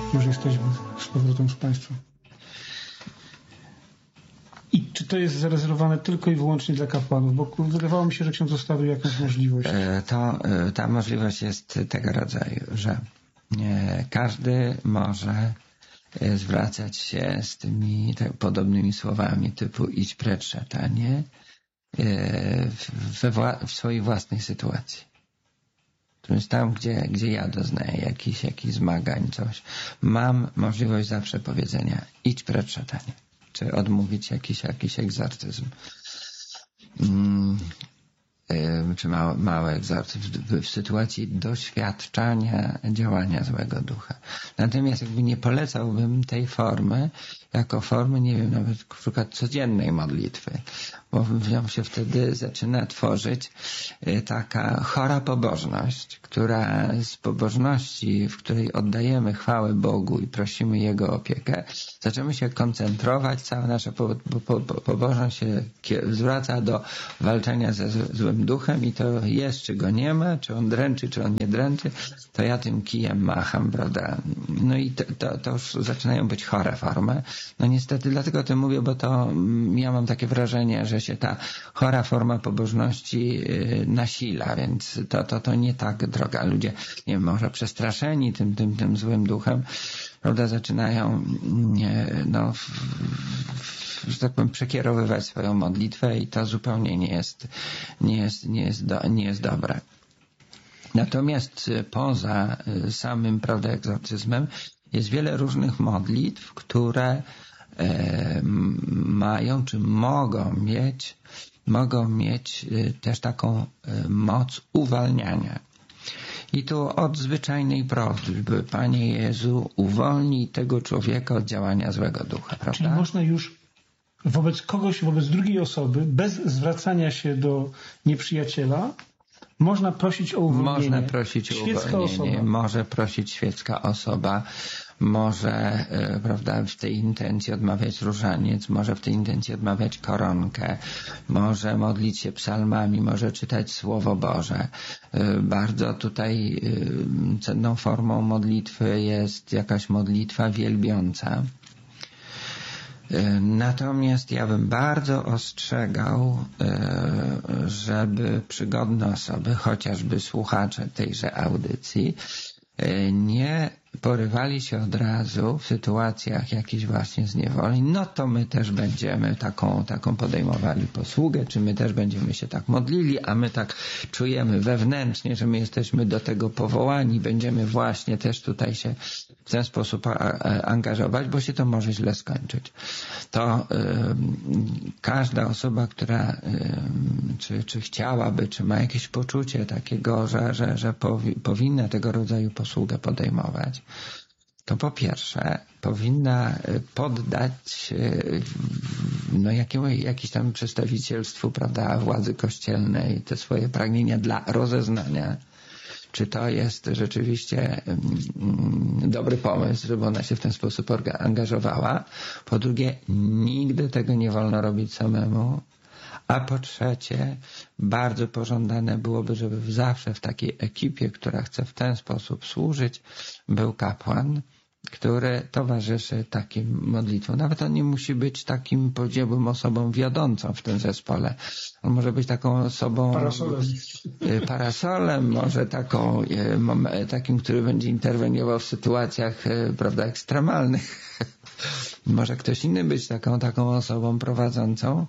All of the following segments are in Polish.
Już jesteśmy z powrotem z Państwem. I czy to jest zarezerwowane tylko i wyłącznie dla kapłanów? Bo wydawało mi się, że ksiądz zostawił jakąś możliwość. Ta możliwość jest tego rodzaju, że każdy może zwracać się z tymi podobnymi słowami typu idź precz szatanie w swojej własnej sytuacji. To jest tam, gdzie ja doznaję jakichś zmagań, coś. Mam możliwość zawsze powiedzenia idź precz szatanie. Czy odmówić jakiś egzorcyzm. Czy mały egzorcyzm w sytuacji doświadczania działania złego ducha. Natomiast jakby nie polecałbym tej formy jako formy, nie wiem, nawet na przykład codziennej modlitwy, bo w nią się wtedy zaczyna tworzyć taka chora pobożność, która z pobożności, w której oddajemy chwałę Bogu i prosimy Jego opiekę, zaczynamy się koncentrować, cała nasza pobożność się zwraca do walczenia ze złym duchem i to jest, czy go nie ma, czy on dręczy, czy on nie dręczy, to ja tym kijem macham, prawda? No i to już zaczynają być chore formy. No niestety dlatego o tym mówię, bo to ja mam takie wrażenie, że się ta chora forma pobożności nasila, więc to nie tak droga. Ludzie, nie wiem, może przestraszeni tym złym duchem, prawda, zaczynają że tak powiem, przekierowywać swoją modlitwę i to zupełnie nie jest dobre. Natomiast poza samym, prawda, egzorcyzmem jest wiele różnych modlitw, które mają czy mogą mieć też taką moc uwalniania. I tu od zwyczajnej prośby, Panie Jezu, uwolnij tego człowieka od działania złego ducha, prawda? Czyli można już wobec kogoś, wobec drugiej osoby, bez zwracania się do nieprzyjaciela, można prosić o uwolnienie. Można prosić o uwolnienie, może prosić świecka osoba, może, prawda, w tej intencji odmawiać różaniec, może w tej intencji odmawiać koronkę, może modlić się psalmami, może czytać Słowo Boże. Bardzo tutaj cenną formą modlitwy jest jakaś modlitwa wielbiąca. Natomiast ja bym bardzo ostrzegał, żeby przygodne osoby, chociażby słuchacze tejże audycji, nie porywali się od razu w sytuacjach jakichś właśnie zniewoleń, no to my też będziemy taką podejmowali posługę, czy my też będziemy się tak modlili, a my tak czujemy wewnętrznie, że my jesteśmy do tego powołani, będziemy właśnie też tutaj się w ten sposób angażować, bo się to może źle skończyć. To każda osoba, która czy chciałaby, czy ma jakieś poczucie takiego, że powinna tego rodzaju posługę podejmować, to po pierwsze powinna poddać jakiś tam przedstawicielstwu, prawda, władzy kościelnej te swoje pragnienia dla rozeznania, czy to jest rzeczywiście dobry pomysł, żeby ona się w ten sposób angażowała. Po drugie, nigdy tego nie wolno robić samemu. A po trzecie, bardzo pożądane byłoby, żeby zawsze w takiej ekipie, która chce w ten sposób służyć, był kapłan, który towarzyszy takim modlitwom. Nawet on nie musi być takim, powiedziałbym, osobą wiodącą w tym zespole. On może być taką osobą... Parasolem, może takim, który będzie interweniował w sytuacjach, prawda, ekstremalnych. Może ktoś inny być taką osobą prowadzącą.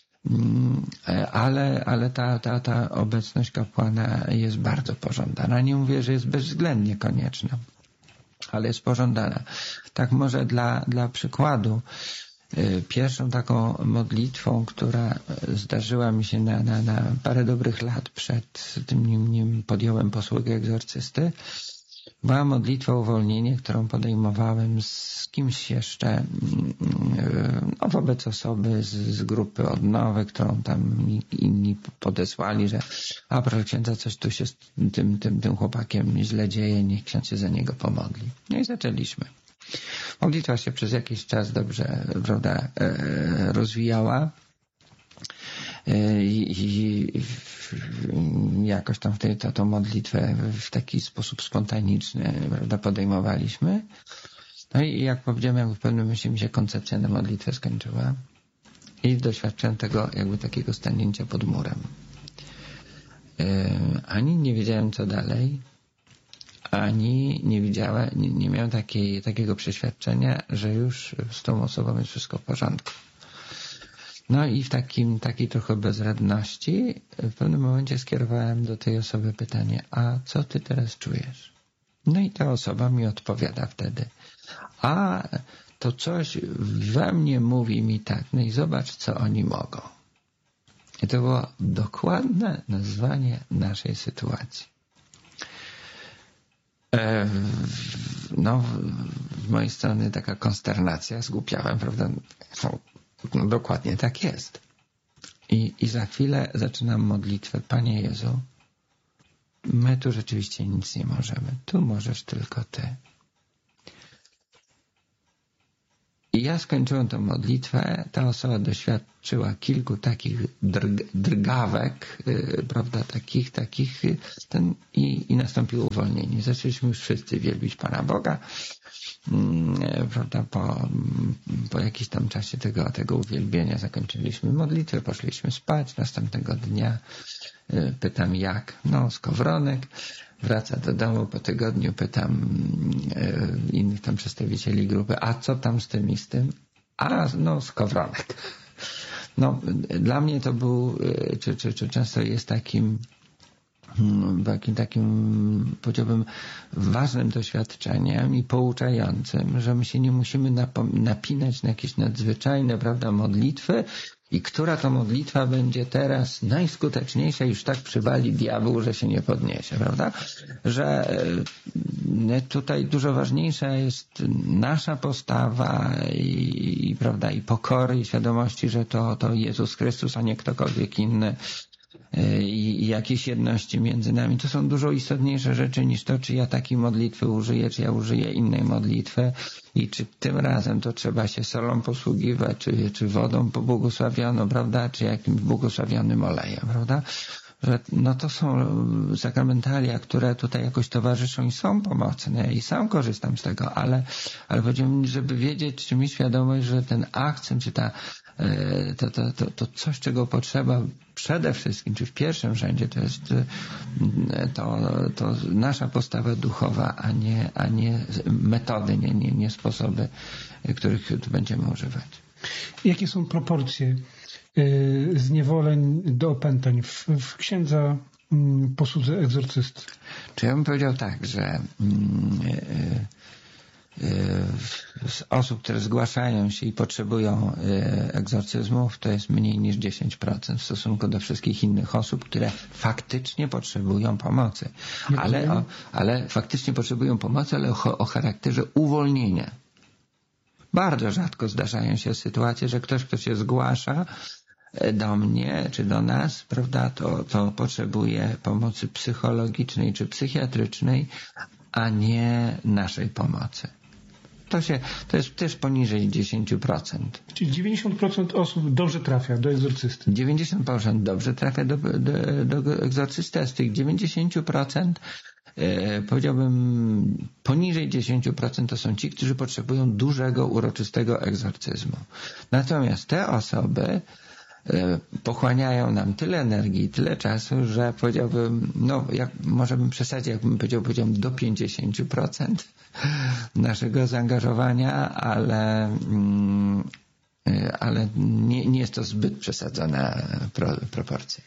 Ale ta obecność kapłana jest bardzo pożądana. Nie mówię, że jest bezwzględnie konieczna, ale jest pożądana. Tak może dla przykładu, pierwszą taką modlitwą, która zdarzyła mi się na parę dobrych lat przed tym, nim podjąłem posługę egzorcysty, była modlitwa o uwolnienie, którą podejmowałem z kimś jeszcze, wobec osoby z grupy odnowy, którą tam inni podesłali, że proszę księdza, coś tu się z tym chłopakiem źle dzieje, niech ksiądz się za niego pomodli. No i zaczęliśmy. Modlitwa się przez jakiś czas dobrze, prawda, rozwijała. I jakoś tam tą modlitwę w taki sposób spontaniczny, prawda, podejmowaliśmy. No i jak powiedziałem, jakby w pewnym momencie mi się koncepcja na modlitwę skończyła i doświadczyłem tego jakby takiego stanięcia pod murem. Ani nie wiedziałem co dalej, ani nie miałem takiego przeświadczenia, że już z tą osobą jest wszystko w porządku. No i w takiej trochę bezradności w pewnym momencie skierowałem do tej osoby pytanie, a co ty teraz czujesz? No i ta osoba mi odpowiada wtedy, a to coś we mnie mówi mi tak, no i zobacz co oni mogą. I to było dokładne nazwanie naszej sytuacji. No, z mojej strony taka konsternacja, zgłupiałem, prawda? No, dokładnie tak jest. I za chwilę zaczynam modlitwę. Panie Jezu, my tu rzeczywiście nic nie możemy. Tu możesz tylko Ty. I ja skończyłem tę modlitwę, ta osoba doświadczyła kilku takich drgawek, prawda, takich, i nastąpiło uwolnienie. Zaczęliśmy już wszyscy wielbić Pana Boga, prawda, po jakimś tam czasie tego uwielbienia zakończyliśmy modlitwę, poszliśmy spać, następnego dnia pytam jak, no skowronek, wraca do domu po tygodniu, pytam innych tam przedstawicieli grupy, a co tam z tym i z tym? A no skowronek. No dla mnie to był, czy często jest takim, powiedziałbym, ważnym doświadczeniem i pouczającym, że my się nie musimy napinać na jakieś nadzwyczajne, prawda, modlitwy i która to modlitwa będzie teraz najskuteczniejsza, już tak przywali diabeł, że się nie podniesie, prawda? Że tutaj dużo ważniejsza jest nasza postawa i prawda, i pokory, i świadomości, że to Jezus Chrystus, a nie ktokolwiek inny, i jakiejś jedności między nami. To są dużo istotniejsze rzeczy niż to, czy ja takiej modlitwy użyję, czy ja użyję innej modlitwy i czy tym razem to trzeba się solą posługiwać, czy wodą pobłogosławioną, prawda, czy jakimś błogosławionym olejem, prawda? Że no to są sakramentalia, które tutaj jakoś towarzyszą i są pomocne i sam korzystam z tego, ale powiedziałbym, żeby wiedzieć, czy mieć świadomość, że ten akcent, czy to coś, czego potrzeba przede wszystkim, czy w pierwszym rzędzie, to jest to nasza postawa duchowa, a nie metody, nie sposoby, których tu będziemy używać. Jakie są proporcje zniewoleń do opętań w księdza posłudze egzorcysty? Czy ja bym powiedział tak, że z osób, które zgłaszają się i potrzebują egzorcyzmów, to jest mniej niż 10% w stosunku do wszystkich innych osób, które faktycznie potrzebują pomocy. Ale faktycznie potrzebują pomocy, ale o charakterze uwolnienia. Bardzo rzadko zdarzają się sytuacje, że ktoś, kto się zgłasza do mnie czy do nas, prawda, to potrzebuje pomocy psychologicznej czy psychiatrycznej, a nie naszej pomocy. To jest też poniżej 10%. Czyli 90% osób dobrze trafia do egzorcysty. 90% dobrze trafia do egzorcysty, a z tych 90% powiedziałbym poniżej 10% to są ci, którzy potrzebują dużego, uroczystego egzorcyzmu. Natomiast te osoby pochłaniają nam tyle energii, tyle czasu, że powiedziałbym, no może bym przesadził, jakbym powiedział do 50% naszego zaangażowania, ale nie jest to zbyt przesadzona proporcja.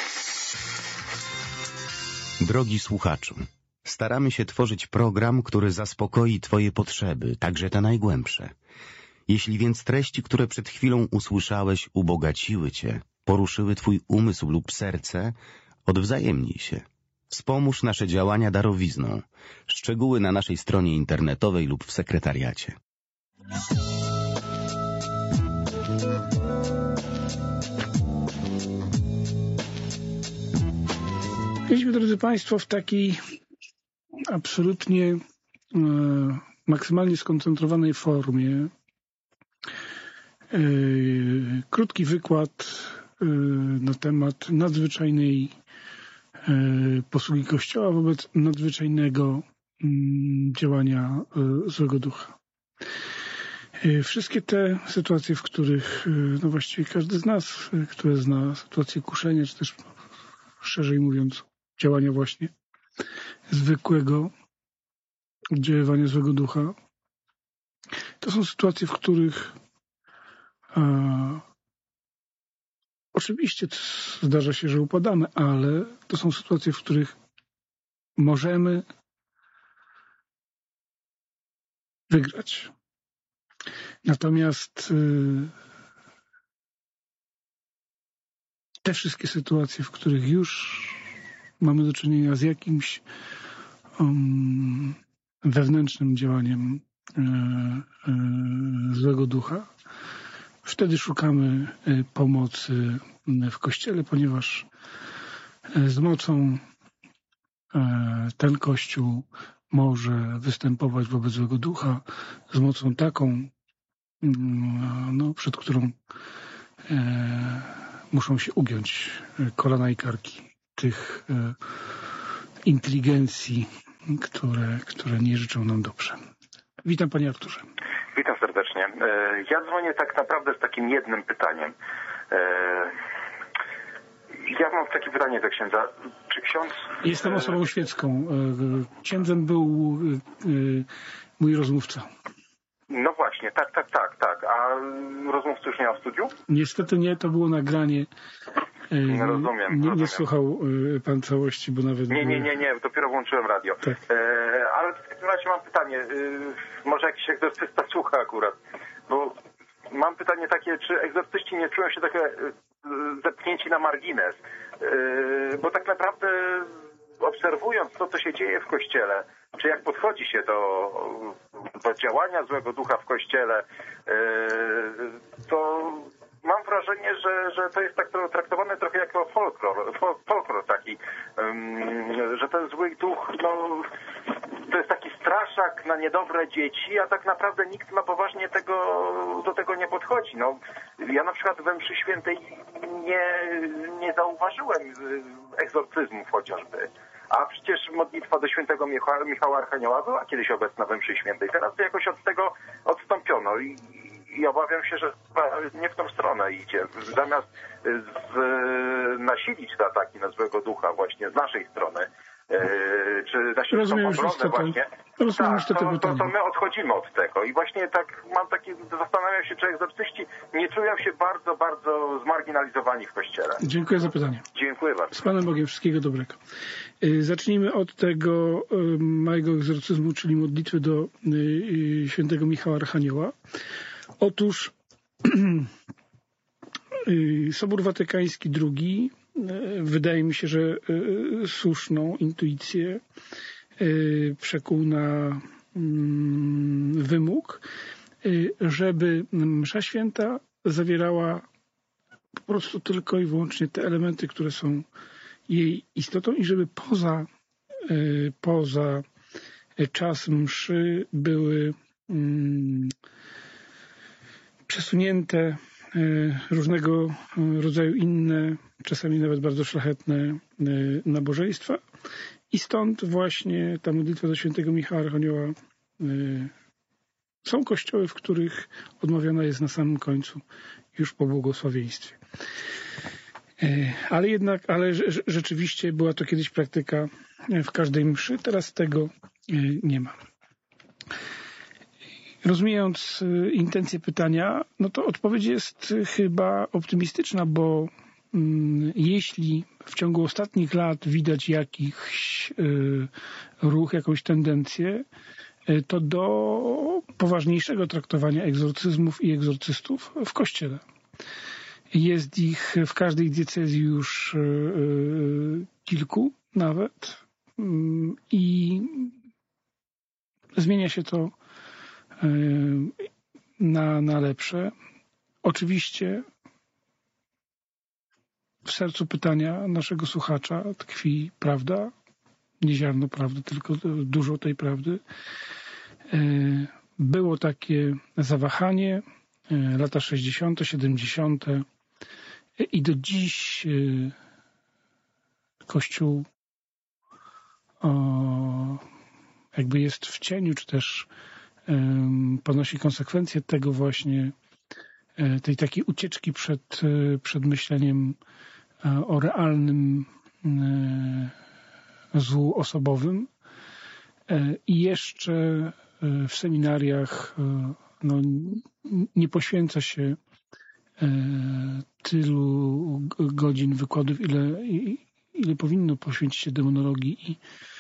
Drogi słuchaczu, staramy się tworzyć program, który zaspokoi Twoje potrzeby, także te najgłębsze. Jeśli więc treści, które przed chwilą usłyszałeś, ubogaciły Cię, poruszyły Twój umysł lub serce, odwzajemnij się. Wspomóż nasze działania darowizną. Szczegóły na naszej stronie internetowej lub w sekretariacie. Jesteśmy, drodzy Państwo, w takiej absolutnie maksymalnie skoncentrowanej formie. Krótki wykład na temat nadzwyczajnej posługi Kościoła wobec nadzwyczajnego działania złego ducha. Wszystkie te sytuacje, w których no właściwie każdy z nas, który zna sytuację kuszenia, czy też szerzej mówiąc działania właśnie zwykłego oddziaływania złego ducha, to są sytuacje, w których oczywiście zdarza się, że upadamy, ale to są sytuacje, w których możemy wygrać. Natomiast te wszystkie sytuacje, w których już mamy do czynienia z jakimś wewnętrznym działaniem złego ducha, wtedy szukamy pomocy w Kościele, ponieważ z mocą ten Kościół może występować wobec złego ducha, z mocą taką, no, przed którą muszą się ugiąć kolana i karki tych inteligencji, które nie życzą nam dobrze. Witam, panie Arturze. Witam serdecznie. Ja dzwonię tak naprawdę z takim jednym pytaniem. Ja mam takie pytanie do księdza. Czy ksiądz... Jestem osobą świecką. Księdzem był mój rozmówca. No właśnie, tak. A rozmówcy już nie ma w studiu? Niestety nie, to było nagranie. Rozumiem. Nie słuchał pan całości, bo nawet... Nie, dopiero włączyłem radio. Tak. Ale w takim razie mam pytanie. Może jakiś egzorcysta słucha akurat, bo mam pytanie takie, czy egzorcyści nie czują się takie zepchnięci na margines? Bo tak naprawdę obserwując to, co się dzieje w Kościele, czy jak podchodzi się do działania złego ducha w Kościele, to mam wrażenie, że to jest tak traktowane trochę jako folklor taki, że ten zły duch, no, to jest taki straszak na niedobre dzieci, a tak naprawdę nikt na poważnie do tego nie podchodzi. No, ja na przykład we mszy świętej nie zauważyłem egzorcyzmów chociażby. A przecież modlitwa do świętego Michała Archanioła była kiedyś obecna we mszy świętej. Teraz to jakoś od tego odstąpiono i obawiam się, że nie w tą stronę idzie. Zamiast nasilić te ataki na złego ducha właśnie z naszej strony, czy nasilić tą obronę właśnie, to my odchodzimy od tego. I właśnie tak zastanawiam się, czy egzorcyści nie czują się bardzo, bardzo zmarginalizowani w Kościele. Dziękuję za pytanie. Dziękuję bardzo. Z Panem Bogiem, wszystkiego dobrego. Zacznijmy od tego małego egzorcyzmu, czyli modlitwy do świętego Michała Archanioła. Otóż Sobór Watykański II, wydaje mi się, że słuszną intuicję przekuł na wymóg, żeby msza święta zawierała po prostu tylko i wyłącznie te elementy, które są jej istotą i żeby poza czas mszy były przesunięte różnego rodzaju inne, czasami nawet bardzo szlachetne nabożeństwa. I stąd właśnie ta modlitwa do świętego Michała Archanioła. Są kościoły, w których odmawiana jest na samym końcu, już po błogosławieństwie. Ale rzeczywiście była to kiedyś praktyka w każdej mszy, teraz tego nie ma. Rozumiejąc intencję pytania, no to odpowiedź jest chyba optymistyczna, bo jeśli w ciągu ostatnich lat widać jakiś ruch, jakąś tendencję, to do poważniejszego traktowania egzorcyzmów i egzorcystów w Kościele. Jest ich w każdej diecezji już kilku nawet i zmienia się to na lepsze. Oczywiście w sercu pytania naszego słuchacza tkwi prawda, nie ziarno prawdy, tylko dużo tej prawdy. Było takie zawahanie, lata 60., 70. i do dziś Kościół jakby jest w cieniu, czy też ponosi konsekwencje tego właśnie, tej takiej ucieczki przed myśleniem o realnym złu osobowym. I jeszcze w seminariach nie poświęca się tylu godzin wykładów, ile powinno poświęcić się demonologii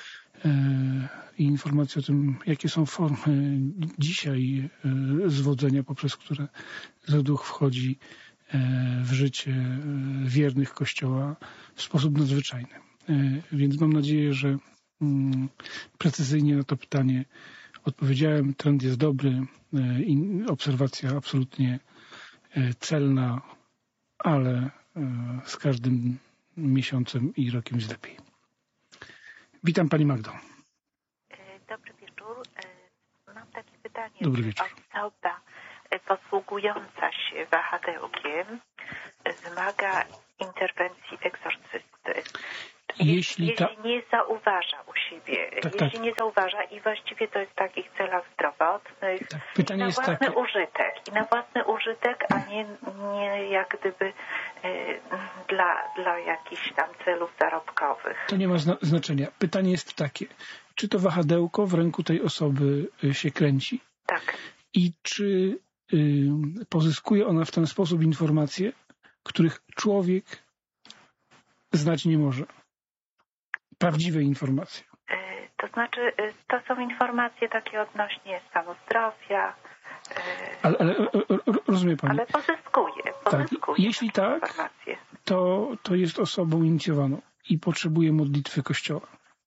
i informacji o tym, jakie są formy dzisiaj zwodzenia, poprzez które zły duch wchodzi w życie wiernych Kościoła w sposób nadzwyczajny. Więc mam nadzieję, że precyzyjnie na to pytanie odpowiedziałem. Trend jest dobry, obserwacja absolutnie celna, ale z każdym miesiącem i rokiem jest lepiej. Witam Pani Magdo. Dobry wieczór. Mam takie pytanie. Dobry wieczór. Osoba posługująca się wahadełkiem wymaga interwencji egzorcysty. Jeśli nie zauważa u siebie, jeśli nie zauważa i właściwie to jest w takich celach zdrowotnych, pytanie jest takie. Na własny użytek, a nie jak gdyby dla jakichś tam celów zarobkowych. To nie ma znaczenia. Pytanie jest takie, czy to wahadełko w ręku tej osoby się kręci? Tak. I czy pozyskuje ona w ten sposób informacje, których człowiek znać nie może? Prawdziwe informacje. To znaczy, to są informacje takie odnośnie stanu zdrowia. Ale rozumie Pani? Ale pozyskuje. Tak. Jeśli tak, informacje. to jest osobą inicjowaną i potrzebuje modlitwy Kościoła.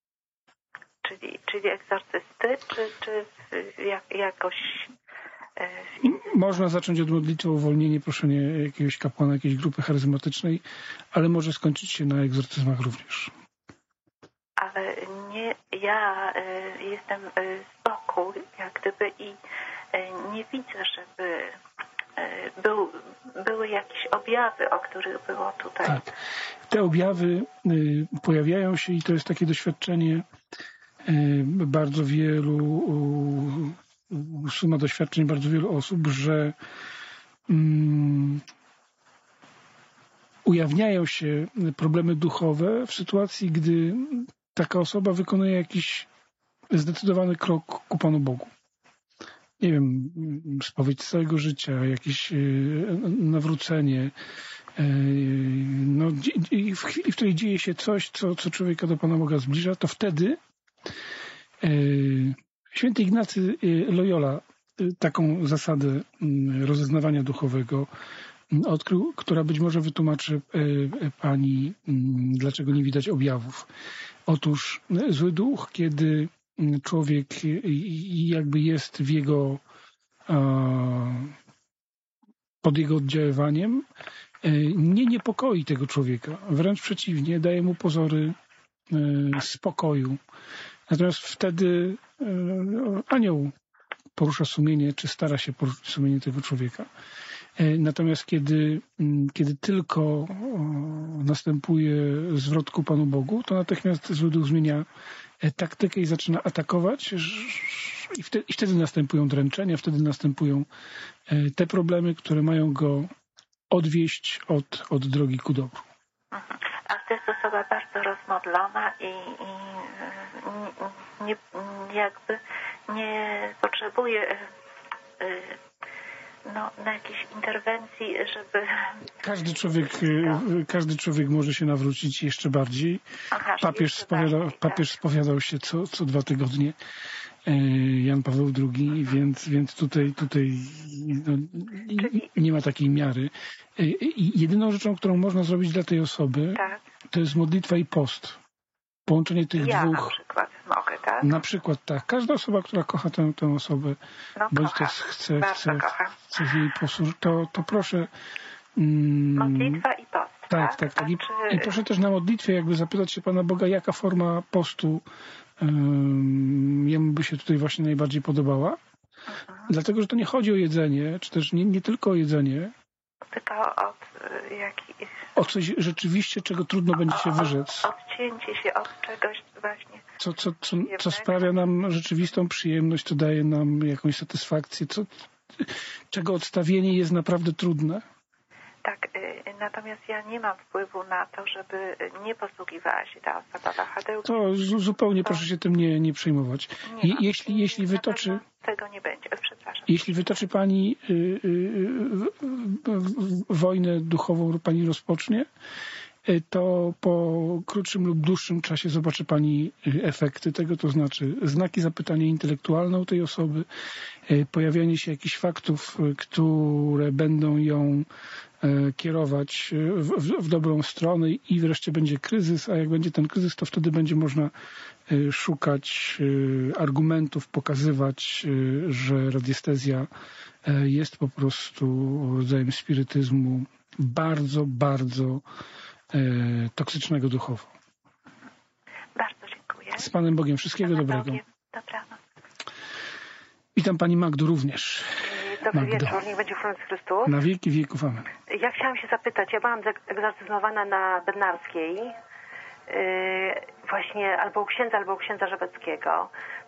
Czyli egzorcysty, czy jakoś... Można zacząć od modlitwy o uwolnienie, proszenie jakiegoś kapłana, jakiejś grupy charyzmatycznej, ale może skończyć się na egzorcyzmach również. Ale ja jestem z boku, jak gdyby, i nie widzę, żeby były jakieś objawy, o których było tutaj. Tak. Te objawy pojawiają się i to jest takie doświadczenie bardzo wielu, suma doświadczeń bardzo wielu osób, że ujawniają się problemy duchowe w sytuacji, gdy taka osoba wykonuje jakiś zdecydowany krok ku Panu Bogu. Nie wiem, spowiedź całego życia, jakieś nawrócenie. W chwili, w której dzieje się coś, co człowieka do Pana Boga zbliża, to wtedy święty Ignacy Loyola taką zasadę rozeznawania duchowego odkrył, która być może wytłumaczy Pani, dlaczego nie widać objawów. Otóż zły duch, kiedy człowiek jakby jest w jego, pod jego oddziaływaniem, nie niepokoi tego człowieka. Wręcz przeciwnie, daje mu pozory spokoju. Natomiast wtedy anioł porusza sumienie, czy stara się poruszyć sumienie tego człowieka. Natomiast kiedy tylko następuje zwrot ku Panu Bogu, to natychmiast zły duch zmienia taktykę i zaczyna atakować i wtedy następują dręczenia, wtedy następują te problemy, które mają go odwieść od drogi ku dobru. A to jest osoba bardzo rozmodlona i jakby nie potrzebuje na jakiejś interwencji, żeby... Każdy człowiek może się nawrócić jeszcze bardziej. Papież spowiadał się co 2 tygodnie, Jan Paweł II, więc tutaj nie ma takiej miary. Jedyną rzeczą, którą można zrobić dla tej osoby, to jest modlitwa i post. Połączenie tych dwóch. Na przykład mogę, tak? Na przykład tak. Każda osoba, która kocha tę osobę, bądź też chce jej posłużyć, to proszę... Modlitwa i post. Tak. I proszę też na modlitwie jakby zapytać się Pana Boga, jaka forma postu jemu by się tutaj właśnie najbardziej podobała. Dlatego, że to nie chodzi o jedzenie, czy też nie tylko o jedzenie. Tylko O coś rzeczywiście, czego trudno będzie się wyrzec. Odcięcie się od czegoś właśnie. Co sprawia nam rzeczywistą przyjemność, co daje nam jakąś satysfakcję, czego odstawienie jest naprawdę trudne. Tak, natomiast ja nie mam wpływu na to, żeby nie posługiwała się ta osoba wahadełkiem. To zupełnie proszę się tym nie przejmować. Jeśli wytoczy... Tego nie będzie, przepraszam. Jeśli wytoczy Pani wojnę duchową, Pani rozpocznie, to po krótszym lub dłuższym czasie zobaczy Pani efekty tego, to znaczy znaki zapytania intelektualne u tej osoby, pojawianie się jakichś faktów, które będą ją kierować w dobrą stronę i wreszcie będzie kryzys, a jak będzie ten kryzys, to wtedy będzie można szukać argumentów, pokazywać, że radiestezja jest po prostu rodzajem spirytyzmu bardzo, bardzo toksycznego duchowo. Bardzo dziękuję. Z Panem Bogiem. Wszystkiego dobrego. Dobranoc. Witam Pani Magdo również. Dobry wieczór, niech będzie chrzest Chrystus. Na wieki wieków, amen. Ja chciałam się zapytać, ja byłam egzorcyzmowana na Bednarskiej, właśnie albo u księdza Żebeckiego.